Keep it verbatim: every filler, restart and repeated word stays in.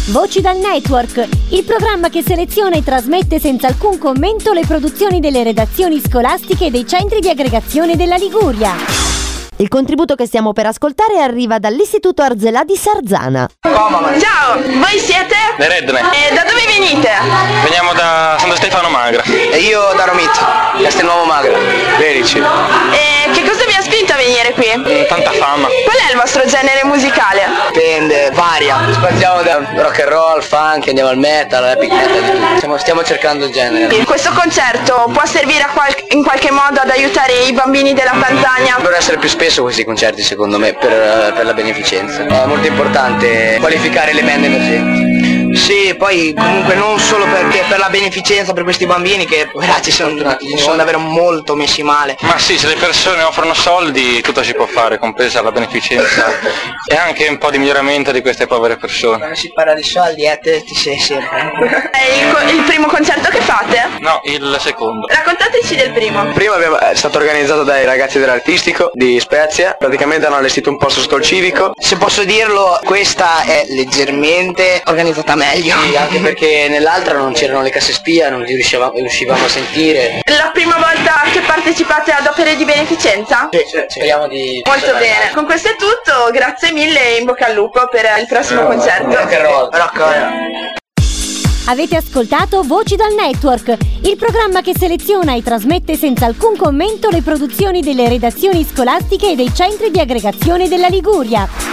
Voci dal Network, il programma che seleziona e trasmette senza alcun commento le produzioni delle redazioni scolastiche e dei centri di aggregazione della Liguria. Il contributo che stiamo per ascoltare arriva dall'Istituto Arzelà di Sarzana. Ciao, voi siete? Le Redne. E da dove venite? Veniamo da Santo Stefano Magra. E io da Romitto, Castelnuovo Magra. Verici. E che cosa vi ha spinto a venire qui? Mm, tanta fama. Qual è il vostro genere musicale? Dipende, varia. Spaziamo da rock and roll, funk, andiamo al metal, epic metal, di tutto. Stiamo, stiamo cercando il genere. Questo concerto può servire a qual- in qualche modo ad aiutare i bambini della Tanzania? Dovrebbero essere più spesso questi concerti, secondo me, per, per la beneficenza. È molto importante qualificare le band emergenti. Sì, poi comunque non solo perché per la beneficenza per questi bambini che ragazzi sono, sono davvero molto messi male. Ma sì, se le persone offrono soldi tutto si può fare, compresa la beneficenza e anche un po' di miglioramento di queste povere persone. Quando si parla di soldi, eh, te ti sei sempre. È il, co- il primo concerto che fate? No, il secondo. Raccontateci del primo. Prima abbiamo, è stato organizzato dai ragazzi dell'Artistico di Spezia, praticamente hanno allestito un posto sotto il civico. Se posso dirlo, questa è leggermente organizzata meglio. Sì, anche perché nell'altra non c'erano le casse spia, non riuscivamo, riuscivamo a sentire. La prima volta che partecipate ad opere di beneficenza? Sì, sì. Speriamo di... Molto bene. Con questo è tutto, grazie mille e in bocca al lupo per il prossimo concerto. Rock and roll. Rock and roll. Avete ascoltato Voci dal Network, il programma che seleziona e trasmette senza alcun commento le produzioni delle redazioni scolastiche e dei centri di aggregazione della Liguria.